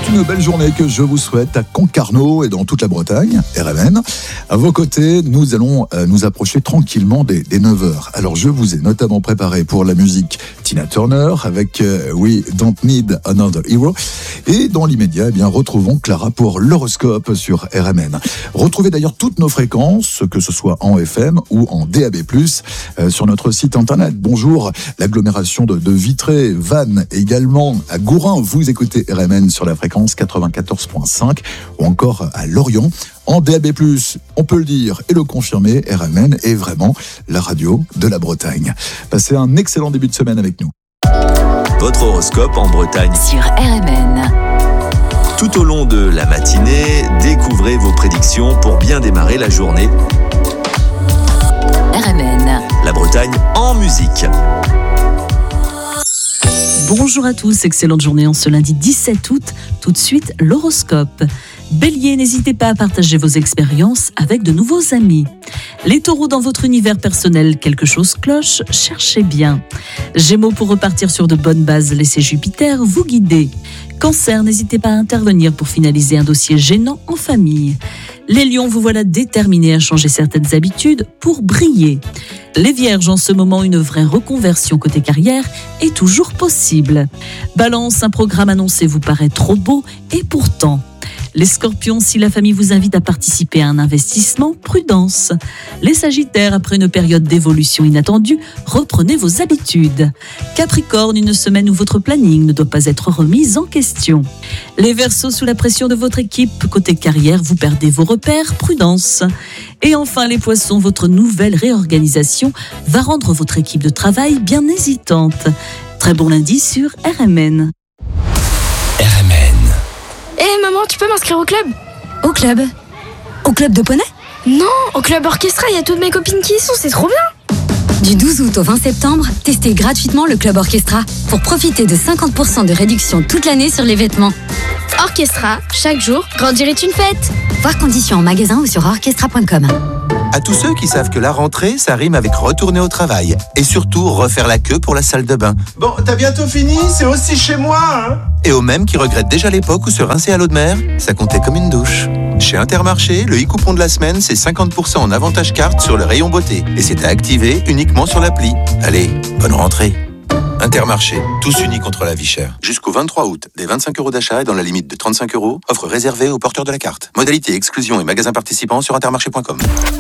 C'est une belle journée que je vous souhaite à Concarneau et dans toute la Bretagne, RMN. À vos côtés, nous allons nous approcher tranquillement des 9h. Alors je vous ai notamment préparé pour la musique Tina Turner avec We Don't Need Another Hero. Et dans l'immédiat, retrouvons Clara pour l'horoscope sur RMN. Retrouvez d'ailleurs toutes nos fréquences, que ce soit en FM ou en DAB+, sur notre site internet. Bonjour, l'agglomération de Vitré, Vannes également, à Gourin, vous écoutez RMN sur la fréquence 94.5 ou encore à Lorient. En DAB+, on peut le dire et le confirmer, RMN est vraiment la radio de la Bretagne. Passez un excellent début de semaine avec nous. Votre horoscope en Bretagne sur RMN. Tout au long de la matinée, découvrez vos prédictions pour bien démarrer la journée. RMN. La Bretagne en musique. Bonjour à tous, excellente journée en ce lundi 17 août. Tout de suite, l'horoscope. Bélier, n'hésitez pas à partager vos expériences avec de nouveaux amis. Les taureaux, dans votre univers personnel, quelque chose cloche, cherchez bien. Gémeaux, pour repartir sur de bonnes bases, laissez Jupiter vous guider. Cancer, n'hésitez pas à intervenir pour finaliser un dossier gênant en famille. Les lions, vous voilà déterminés à changer certaines habitudes pour briller. Les vierges, en ce moment, une vraie reconversion côté carrière est toujours possible. Balance, un programme annoncé vous paraît trop beau et pourtant. Les scorpions, si la famille vous invite à participer à un investissement, prudence. Les sagittaires, après une période d'évolution inattendue, reprenez vos habitudes. Capricorne, une semaine où votre planning ne doit pas être remis en question. Les verseaux, sous la pression de votre équipe, côté carrière, vous perdez vos repères, prudence. Et enfin les poissons, votre nouvelle réorganisation va rendre votre équipe de travail bien hésitante. Très bon lundi sur RMN. RMN. Hé maman, tu peux m'inscrire au club? Au club? Au club de poney? Non, au club orchestra, il y a toutes mes copines qui y sont, c'est trop bien. Du 12 août au 20 septembre, testez gratuitement le club orchestra pour profiter de 50% de réduction toute l'année sur les vêtements. Orchestra, chaque jour, grandir est une fête. Voir conditions en magasin ou sur orchestra.com. À tous ceux qui savent que la rentrée, ça rime avec retourner au travail. Et surtout, refaire la queue pour la salle de bain. Bon, t'as bientôt fini, c'est aussi chez moi, hein. Et aux mêmes qui regrettent déjà l'époque où se rincer à l'eau de mer, ça comptait comme une douche. Chez Intermarché, le e-coupon de la semaine, c'est 50% en avantage carte sur le rayon beauté. Et c'est à activer uniquement sur l'appli. Allez, bonne rentrée. Intermarché, tous unis contre la vie chère. Jusqu'au 23 août, des 25 € d'achat et dans la limite de 35 €, offre réservée aux porteurs de la carte. Modalité, exclusion et magasins participants sur intermarché.com.